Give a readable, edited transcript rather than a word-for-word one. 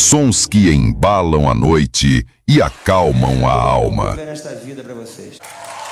Sons que embalam a noite e acalmam a alma. Nesta vida para vocês.